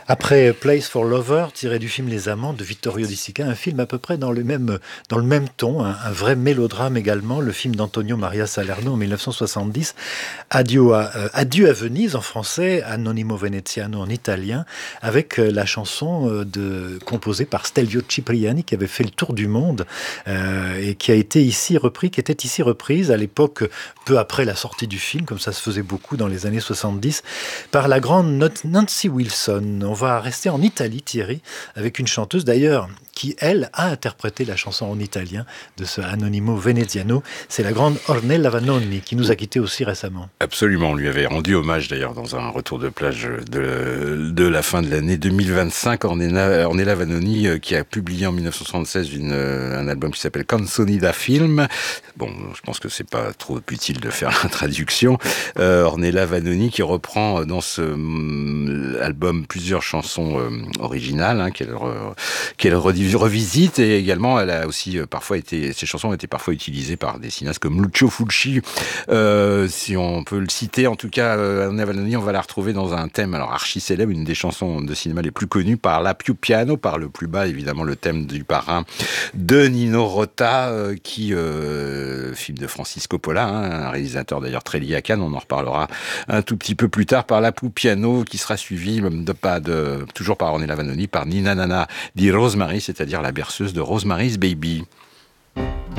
Après Place for Lover, tiré du film Les Amants de Vittorio De Sica, un film à peu près dans le même ton, un vrai mélodrame également, le film d'Antonio Maria Salerno en 1970, Adieu à Venise en français, Anonimo Veneziano en italien, avec la chanson composée par Stelvio Cipriani qui avait fait le tour du monde et qui était ici reprise à l'époque, peu après la sortie du film, comme ça se faisait beaucoup dans les années 70, par la grande Nancy Wilson. On va rester en Italie, Thierry, avec une chanteuse d'ailleurs qui, elle, a interprété la chanson en italien de ce Anonimo Veneziano. C'est la grande Ornella Vanoni qui nous a quittés aussi récemment. Absolument, on lui avait rendu hommage d'ailleurs dans un retour de plage de la fin de l'année 2025. Ornella Vanoni qui a publié en 1976 un album qui s'appelle Canzoni da Film. Bon, je pense que c'est pas trop utile de faire la traduction. Ornella Vanoni qui reprend dans ce album plusieurs chansons originales qu'elle revisite, et également elle a aussi ces chansons ont été parfois utilisées par des cinéastes comme Lucio Fulci. Si on peut le citer, en tout cas, Ornella Vanoni, on va la retrouver dans un thème alors archi célèbre, une des chansons de cinéma les plus connues, par la più piano, par le plus bas, évidemment, le thème du Parrain de Nino Rota, film de Francis Coppola, un réalisateur d'ailleurs très lié à Cannes, on en reparlera un tout petit peu plus tard, par la più piano, qui sera suivi toujours par Ornella Vanoni, par Nina Nana di Rosemary, c'est-à-dire la berceuse de Rosemary's Baby.